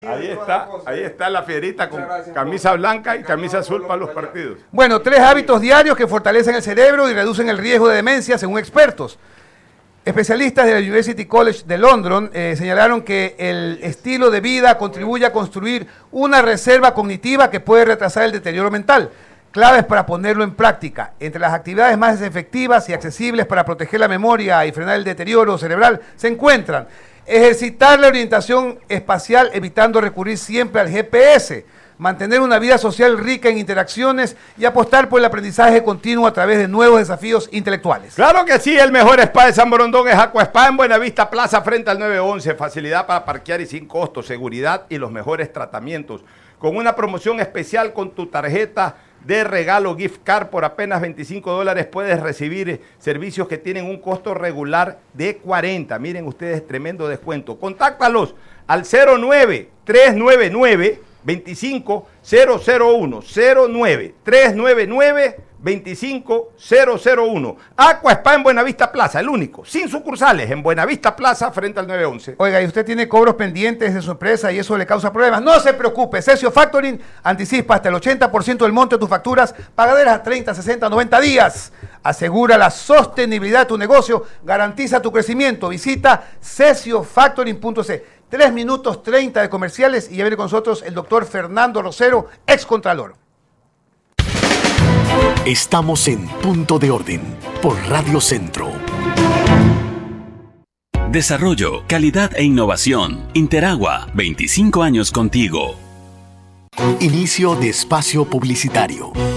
Ahí está la fierita con camisa blanca y camisa azul para los partidos. Bueno, 3 hábitos diarios que fortalecen el cerebro y reducen el riesgo de demencia según expertos. Especialistas de la University College de London señalaron que el estilo de vida contribuye a construir una reserva cognitiva que puede retrasar el deterioro mental. Claves para ponerlo en práctica. Entre las actividades más efectivas y accesibles para proteger la memoria y frenar el deterioro cerebral se encuentran ejercitar la orientación espacial evitando recurrir siempre al GPS, mantener una vida social rica en interacciones y apostar por el aprendizaje continuo a través de nuevos desafíos intelectuales. Claro que sí, el mejor spa de San Borondón es Aqua Spa en Buenavista Plaza frente al 911. Facilidad para parquear y sin costo, seguridad y los mejores tratamientos. Con una promoción especial con tu tarjeta de regalo gift card por apenas $25 puedes recibir servicios que tienen un costo regular de $40. Miren ustedes, tremendo descuento. Contáctalos al 09-399-25001, 09-399-25001. Aqua Spa en Buenavista Plaza, el único, sin sucursales, en Buenavista Plaza frente al 911. Oiga, y usted tiene cobros pendientes de su empresa y eso le causa problemas. No se preocupe, Cesio Factoring anticipa hasta el 80% del monto de tus facturas pagaderas a 30, 60, 90 días. Asegura la sostenibilidad de tu negocio, garantiza tu crecimiento. Visita cesiofactoring.c. 3 minutos 30 de comerciales y ya viene con nosotros el doctor Fernando Rosero, excontralor. Estamos en Punto de Orden por Radio Centro. Desarrollo, calidad e innovación. Interagua, 25 años contigo. Inicio de espacio publicitario.